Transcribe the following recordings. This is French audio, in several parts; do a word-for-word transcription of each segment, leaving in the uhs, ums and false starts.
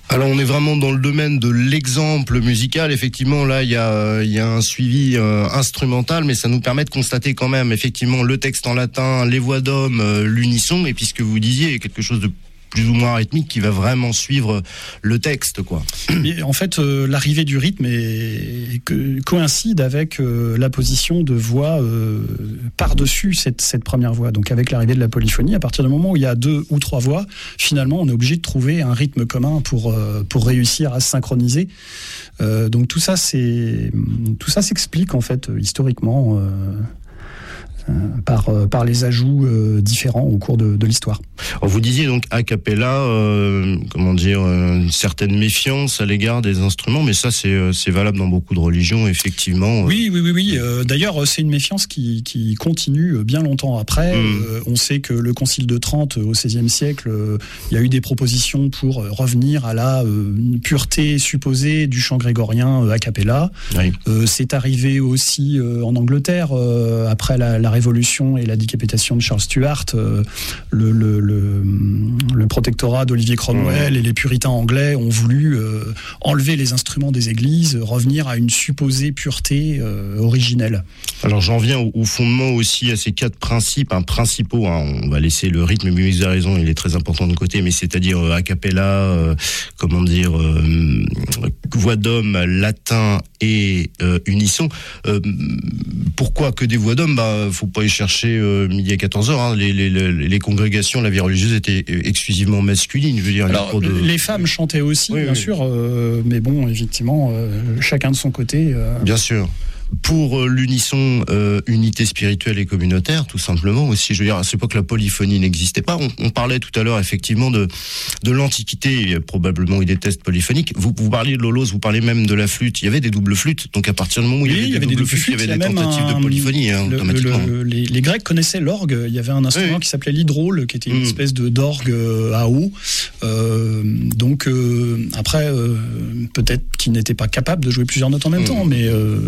Alors on est vraiment dans le domaine de l'exemple musical. Effectivement, là il y a il y a un suivi euh, instrumental, mais ça nous permet de constater quand même effectivement le texte en latin, les voix d'homme, euh, l'unisson, et puis ce que vous disiez, quelque chose de plus ou moins rythmique qui va vraiment suivre le texte, quoi. Et en fait, euh, l'arrivée du rythme est, que, coïncide avec euh, la position de voix euh, par-dessus cette, cette première voix. Donc avec l'arrivée de la polyphonie, à partir du moment où il y a deux ou trois voix, finalement on est obligé de trouver un rythme commun pour, euh, pour réussir à se synchroniser. Euh, donc tout ça, c'est, tout ça s'explique en fait historiquement euh, Par, par les ajouts euh, différents au cours de, de l'histoire. Alors vous disiez donc a cappella, euh, comment dire, euh, une certaine méfiance à l'égard des instruments, mais ça c'est, c'est valable dans beaucoup de religions, effectivement. Oui, oui, oui, oui. Euh, d'ailleurs, c'est une méfiance qui, qui continue bien longtemps après. Mmh. Euh, on sait que le Concile de Trente, au seizième siècle, euh, il y a eu des propositions pour revenir à la euh, pureté supposée du chant grégorien euh, a cappella. Oui. Euh, c'est arrivé aussi euh, en Angleterre, euh, après la, la Révolution et la décapitation de Charles Stuart, euh, le, le, le, le protectorat d'Olivier Cromwell mmh. et les puritains anglais ont voulu euh, enlever les instruments des églises, revenir à une supposée pureté euh, originelle. Alors j'en viens au, au fondement aussi à ces quatre principes, hein, principaux. Hein, on va laisser le rythme, mais vous avez raison, il est très important de côté, mais c'est-à-dire euh, a cappella, euh, comment dire, euh, voix d'homme, latin et euh, unisson. Euh, pourquoi que des voix d'homme? Bah, faut pas y chercher euh, midi à quatorze heures. Hein. Les, les, les, les congrégations, la vie religieuse était exclusivement masculine. Je veux dire, alors, de... les femmes chantaient aussi, oui, bien oui. sûr, euh, mais bon, effectivement, euh, chacun de son côté. Euh... Bien sûr. Pour euh, l'unisson, euh, unité spirituelle et communautaire, tout simplement aussi. Je veux dire, à cette époque, la polyphonie n'existait pas. On, on parlait tout à l'heure, effectivement, de de l'Antiquité. Probablement, il y a des tests polyphoniques. Vous, vous parliez de l'holos, vous parlez même de la flûte. Il y avait des doubles flûtes. Donc, à partir du moment où il y oui, avait, il y des, avait doubles des doubles flûtes, flûtes, il y avait il y des tentatives un, de polyphonie, hein, le, automatiquement. Le, les, les Grecs connaissaient l'orgue. Il y avait un instrument oui. qui s'appelait l'hydrôle, qui était une mmh. espèce de d'orgue à eau. Euh, donc, euh, après, euh, peut-être qu'il n'était pas capable de jouer plusieurs notes en même mmh. temps, mais... Euh,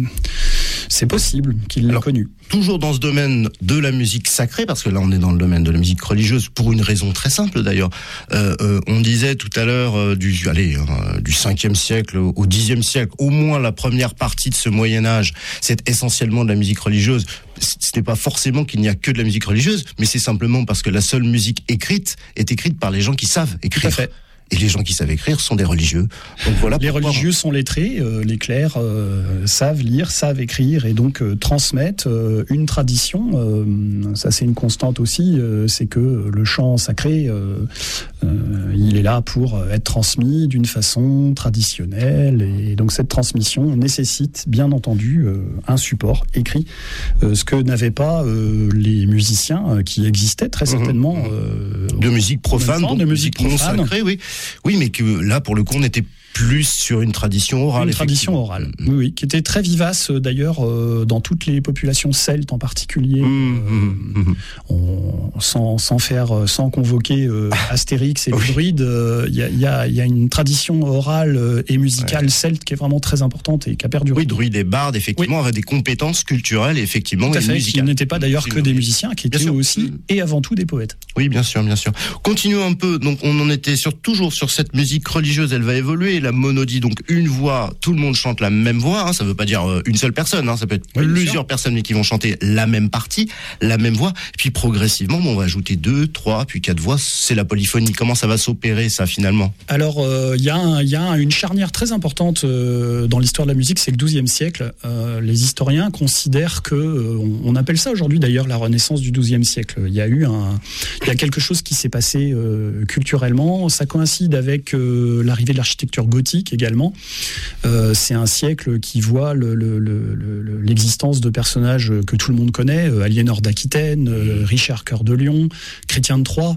c'est possible qu'il l'ait connu. Toujours dans ce domaine de la musique sacrée, parce que là on est dans le domaine de la musique religieuse, pour une raison très simple d'ailleurs. Euh, euh, on disait tout à l'heure euh, du, allez, euh, du cinquième siècle au dixième siècle, au moins la première partie de ce Moyen Âge, c'est essentiellement de la musique religieuse. Ce n'est pas forcément qu'il n'y a que de la musique religieuse, mais c'est simplement parce que la seule musique écrite est écrite par les gens qui savent écrire. Tout à fait. Et les gens qui savent écrire sont des religieux. Donc voilà. Les religieux sont lettrés, euh, les clercs euh, savent lire, savent écrire et donc euh, transmettent euh, une tradition. Euh, ça c'est une constante aussi, euh, c'est que le chant sacré, euh, euh, il est là pour être transmis d'une façon traditionnelle. Et donc cette transmission nécessite bien entendu euh, un support écrit, euh, ce que n'avaient pas euh, les musiciens euh, qui existaient très certainement. Euh, de musique profane, temps, donc de musique non profane. Sacrée, oui. Oui, mais que là, pour le coup, on était plus sur une tradition orale. Une tradition orale, oui, oui, qui était très vivace d'ailleurs euh, dans toutes les populations celtes en particulier. Mmh, euh, mmh. On, sans, sans faire, sans convoquer euh, Astérix et les druides, il euh, y, y, a, y a une tradition orale et musicale ouais. celte qui est vraiment très importante et qui a perduré. Oui, druides et bardes, effectivement, oui. avaient des compétences culturelles, effectivement, tout à et fait, musicales. Qui n'étaient pas d'ailleurs que des musiciens, qui étaient aussi mmh. et avant tout des poètes. Oui, bien sûr, bien sûr. Continuons un peu. Donc, on en était sur, toujours sur cette musique religieuse. Elle va évoluer. La monodie, donc une voix, tout le monde chante la même voix, hein, ça veut pas dire euh, une seule personne, hein, ça peut être oui, plusieurs personnes mais qui vont chanter la même partie, la même voix, et puis progressivement bon, on va ajouter deux, trois, puis quatre voix, c'est la polyphonie. Comment ça va s'opérer ça finalement? Alors il euh, y, y a une charnière très importante euh, dans l'histoire de la musique, c'est le douzième siècle. Euh, les historiens considèrent que, euh, on, on appelle ça aujourd'hui d'ailleurs la Renaissance du douzième siècle. Il y a eu un, il y a quelque chose qui s'est passé euh, culturellement, ça coïncide avec euh, l'arrivée de l'architecture gothique également. Euh, c'est un siècle qui voit le, le, le, le, l'existence de personnages que tout le monde connaît, euh, Aliénor d'Aquitaine, euh, Richard Cœur de Lion, Chrétien de Troyes,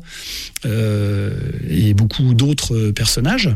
euh, et beaucoup d'autres personnages.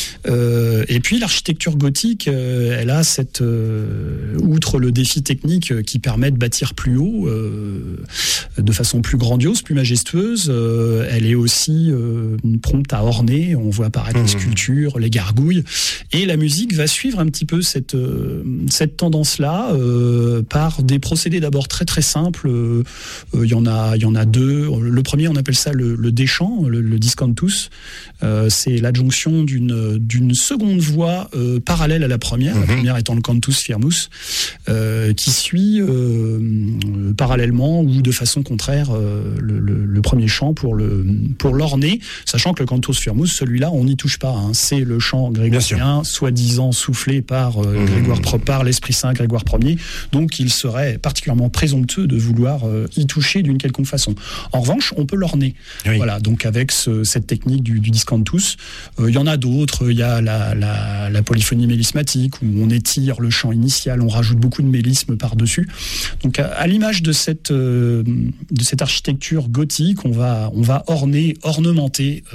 Euh, et puis l'architecture gothique, euh, elle a cette, euh, outre le défi technique qui permet de bâtir plus haut, euh, de façon plus grandiose, plus majestueuse, euh, elle est aussi euh, prompte à orner. On voit apparaître mmh. les sculptures, les gargouilles. gratouille. Et la musique va suivre un petit peu cette, euh, cette tendance-là euh, par des procédés d'abord très très simples. Euh, il y en a, il y en a deux. Le premier, on appelle ça le, le déchant, le, le discantus. Euh, c'est l'adjonction d'une, d'une seconde voix euh, parallèle à la première, mm-hmm. la première étant le cantus firmus, euh, qui suit euh, parallèlement ou de façon contraire euh, le, le, le premier chant pour, le, pour l'orner, sachant que le cantus firmus, celui-là, on n'y touche pas. Hein. C'est le chant grégorien, soi-disant soufflé par, euh, mmh. Grégoire, par l'Esprit Saint Grégoire Ier, donc il serait particulièrement présomptueux de vouloir euh, y toucher d'une quelconque façon. En revanche, on peut l'orner. Oui. Voilà, donc avec ce, cette technique du, du discantus, il euh, y en a d'autres. Il y a la, la, la polyphonie mélismatique, où on étire le chant initial, on rajoute beaucoup de mélisme par-dessus. Donc à, à l'image de cette, euh, de cette architecture gothique, on va, on va orner, ornementer